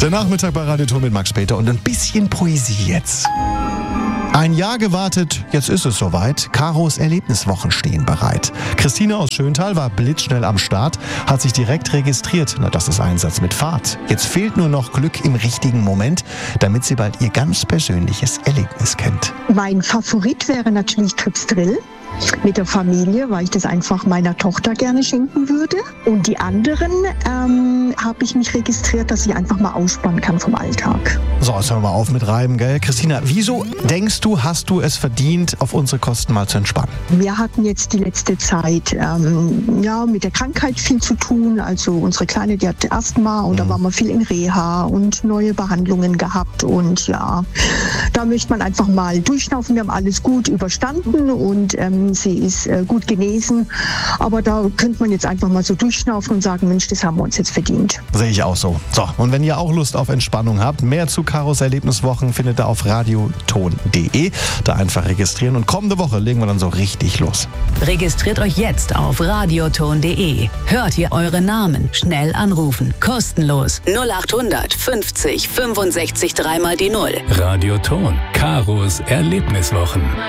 Der Nachmittag bei Radio Ton mit Max Peter und ein bisschen Poesie jetzt. Ein Jahr gewartet, jetzt ist es soweit. Karos Erlebniswochen stehen bereit. Christine aus Schöntal war blitzschnell am Start, hat sich direkt registriert. Na, das ist Einsatz mit Fahrt. Jetzt fehlt nur noch Glück im richtigen Moment, damit sie bald ihr ganz persönliches Erlebnis kennt. Mein Favorit wäre natürlich Trips Drill mit der Familie, weil ich das einfach meiner Tochter gerne schenken würde. Und die anderen habe ich mich registriert, dass ich einfach mal ausspannen kann vom Alltag. So, jetzt hören wir mal auf mit Reiben, gell? Christina, wieso denkst du, hast du es verdient, auf unsere Kosten mal zu entspannen? Wir hatten jetzt die letzte Zeit mit der Krankheit viel zu tun. Also unsere Kleine, die hat Asthma und da waren wir viel in Reha und neue Behandlungen gehabt. Und ja, da möchte man einfach mal durchschnaufen. Wir haben alles gut überstanden und sie ist gut genesen. Aber da könnte man jetzt einfach mal so durchschnaufen und sagen, Mensch, das haben wir uns jetzt verdient. Sehe ich auch so. So, und wenn ihr auch Lust auf Entspannung habt, mehr zu Karos Erlebniswochen findet ihr auf radioton.de. Da einfach registrieren und kommende Woche legen wir dann so richtig los. Registriert euch jetzt auf radioton.de. Hört ihr eure Namen, schnell anrufen, kostenlos 0800 50 65 3 mal die 0. Radio Ton, Karos Erlebniswochen.